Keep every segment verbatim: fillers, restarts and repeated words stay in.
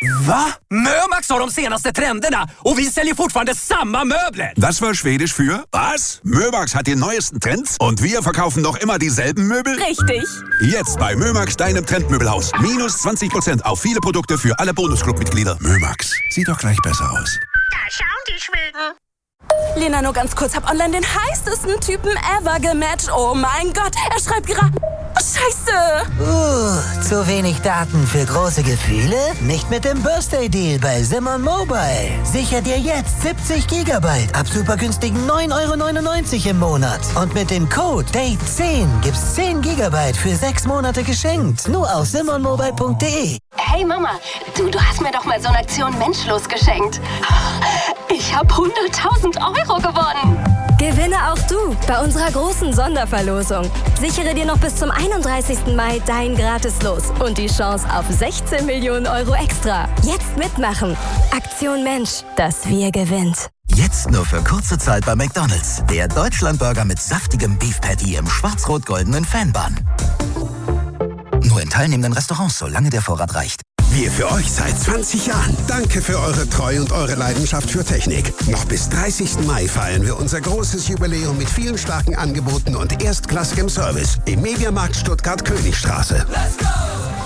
Va? Mömax har de senaste trenderna och vi säljer fortfarande samma möbler. Das war Schwedisch für was? Mömax hat die neuesten Trends und wir verkaufen noch immer dieselben Möbel? Richtig. Jetzt bei Mömax, deinem Trendmöbelhaus. Minus zwanzig Prozent auf viele Produkte für alle Bonusclub-Mitglieder. Mömax, sieht doch gleich besser aus. Da schauen die Schweden. Lena, nur ganz kurz, hab online den heißesten Typen ever gematcht. Oh mein Gott, er schreibt gerade... Oh, Scheiße! Uh, zu wenig Daten für große Gefühle? Nicht mit dem Birthday-Deal bei Simon Mobile. Sicher dir jetzt siebzig Gigabyte ab super günstigen neun Euro neunundneunzig im Monat. Und mit dem Code Date zehn gibt's zehn Gigabyte für sechs Monate geschenkt. Nur auf simon mobile punkt de. Hey Mama, du, du hast mir doch mal so eine Aktion Menschlos geschenkt. Ich habe hunderttausend Euro gewonnen. Gewinne auch du bei unserer großen Sonderverlosung. Sichere dir noch bis zum einunddreißigsten Mai dein Gratislos und die Chance auf sechzehn Millionen Euro extra. Jetzt mitmachen. Aktion Mensch, das Wir gewinnt. Jetzt nur für kurze Zeit bei McDonald's. Der Deutschlandburger mit saftigem Beef Patty im schwarz-rot-goldenen Fanbun. Nur in teilnehmenden Restaurants, solange der Vorrat reicht. Wir für euch seit zwanzig Jahren. Danke für eure Treue und eure Leidenschaft für Technik. Noch bis dreißigsten Mai feiern wir unser großes Jubiläum mit vielen starken Angeboten und erstklassigem Service im Mediamarkt Stuttgart-Königstraße. Let's go!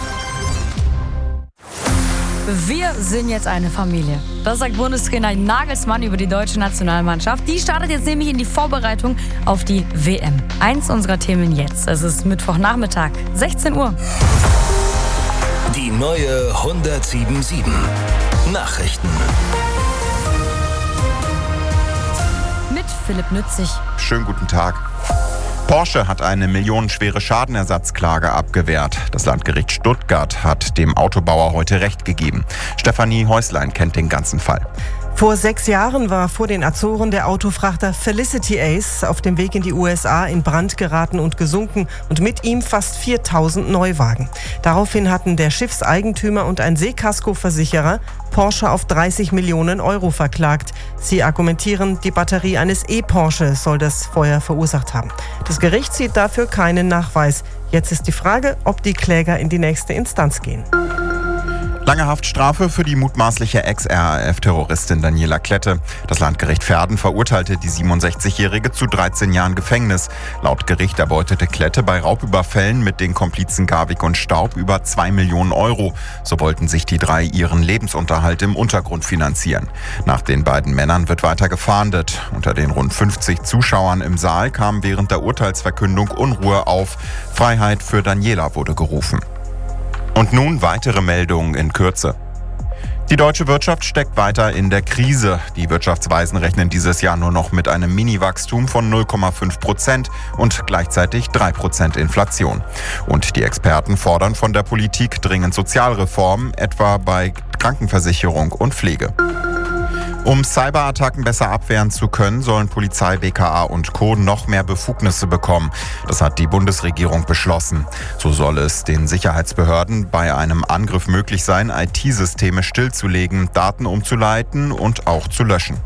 Wir sind jetzt eine Familie. Das sagt Bundestrainer Nagelsmann über die deutsche Nationalmannschaft. Die startet jetzt nämlich in die Vorbereitung auf die W M. Eins unserer Themen jetzt. Es ist Mittwochnachmittag, sechzehn Uhr. Die neue hundertsieben Komma sieben. Nachrichten. Mit Philipp Nützig. Schönen guten Tag. Porsche hat eine millionenschwere Schadenersatzklage abgewehrt. Das Landgericht Stuttgart hat dem Autobauer heute Recht gegeben. Stefanie Häuslein kennt den ganzen Fall. Vor sechs Jahren war vor den Azoren der Autofrachter Felicity Ace auf dem Weg in die U S A in Brand geraten und gesunken und mit ihm fast viertausend Neuwagen. Daraufhin hatten der Schiffseigentümer und ein Seekaskoversicherer Porsche auf dreißig Millionen Euro verklagt. Sie argumentieren, die Batterie eines E-Porsche soll das Feuer verursacht haben. Das Gericht sieht dafür keinen Nachweis. Jetzt ist die Frage, ob die Kläger in die nächste Instanz gehen. Lange Haftstrafe für die mutmaßliche Ex-R A F-Terroristin Daniela Klette. Das Landgericht Verden verurteilte die siebenundsechzigjährige zu dreizehn Jahren Gefängnis. Laut Gericht erbeutete Klette bei Raubüberfällen mit den Komplizen Garwig und Staub über zwei Millionen Euro. So wollten sich die drei ihren Lebensunterhalt im Untergrund finanzieren. Nach den beiden Männern wird weiter gefahndet. Unter den rund fünfzig Zuschauern im Saal kam während der Urteilsverkündung Unruhe auf. Freiheit für Daniela wurde gerufen. Und nun weitere Meldungen in Kürze. Die deutsche Wirtschaft steckt weiter in der Krise. Die Wirtschaftsweisen rechnen dieses Jahr nur noch mit einem Mini-Wachstum von null Komma fünf Prozent und gleichzeitig drei Prozent Inflation. Und die Experten fordern von der Politik dringend Sozialreformen, etwa bei Krankenversicherung und Pflege. Um Cyberattacken besser abwehren zu können, sollen Polizei, B K A und Co. noch mehr Befugnisse bekommen. Das hat die Bundesregierung beschlossen. So soll es den Sicherheitsbehörden bei einem Angriff möglich sein, I T-Systeme stillzulegen, Daten umzuleiten und auch zu löschen.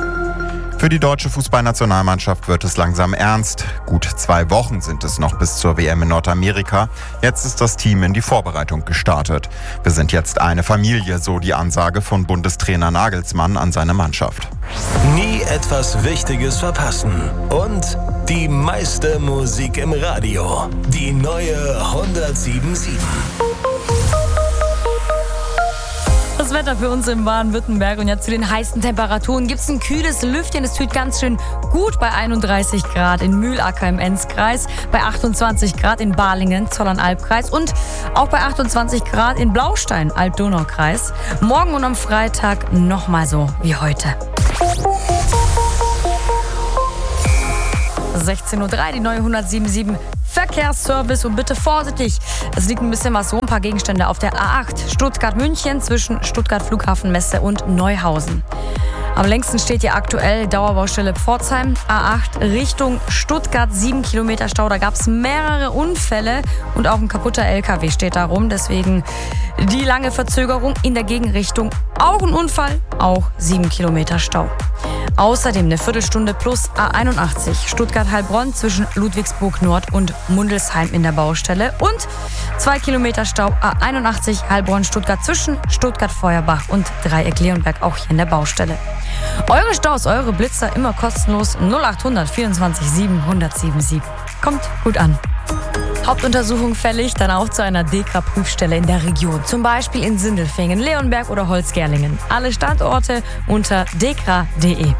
Für die deutsche Fußballnationalmannschaft wird es langsam ernst. Gut zwei Wochen sind es noch bis zur W M in Nordamerika. Jetzt ist das Team in die Vorbereitung gestartet. Wir sind jetzt eine Familie, so die Ansage von Bundestrainer Nagelsmann an seine Mannschaft. Nie etwas Wichtiges verpassen. Und die meiste Musik im Radio. Die neue hundertsieben Komma sieben. Das Wetter für uns in Baden-Württemberg und jetzt zu den heißen Temperaturen gibt es ein kühles Lüftchen. Es tut ganz schön gut bei einunddreißig Grad in Mühlacker im Enzkreis, bei achtundzwanzig Grad in Balingen, Zollern-Albkreis und auch bei achtundzwanzig Grad in Blaustein, Alb-Donau-Kreis. Morgen und am Freitag nochmal so wie heute. sechzehn Uhr drei, die neue hundertsieben Komma sieben Verkehrsservice und bitte vorsichtig. Es liegt ein bisschen was so, ein paar Gegenstände auf der A acht Stuttgart-München zwischen Stuttgart-Flughafenmesse und Neuhausen. Am längsten steht hier aktuell Dauerbaustelle Pforzheim, A acht Richtung Stuttgart, sieben Kilometer Stau. Da gab es mehrere Unfälle und auch ein kaputter L K W steht da rum. Deswegen Die lange Verzögerung in der Gegenrichtung, auch ein Unfall, auch sieben Kilometer Stau. Außerdem eine Viertelstunde plus A einundachtzig Stuttgart-Heilbronn zwischen Ludwigsburg Nord und Mundelsheim in der Baustelle und zwei Kilometer Stau A einundachtzig Heilbronn-Stuttgart zwischen Stuttgart-Feuerbach und Dreieck-Leonberg auch hier in der Baustelle. Eure Staus, eure Blitzer immer kostenlos null achthundert vierundzwanzig sieben hundertsiebenundsiebzig. Kommt gut an. Hauptuntersuchung fällig, dann auch zu einer D K Prüfstelle in der Region. Zum Beispiel in Sindelfingen, Leonberg oder Holzgerlingen. Alle Standorte unter d k punkt d e.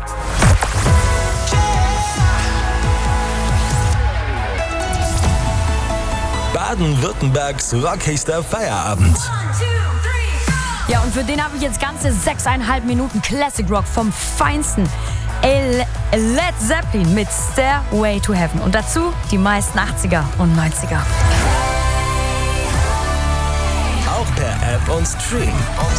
Baden-Württembergs rockigster Feierabend. Ja, und für den habe ich jetzt ganze sechseinhalb Minuten Classic Rock vom Feinsten. Led Zeppelin mit Stairway to Heaven. Und dazu die meisten achtziger und neunziger. Auch per App und Stream.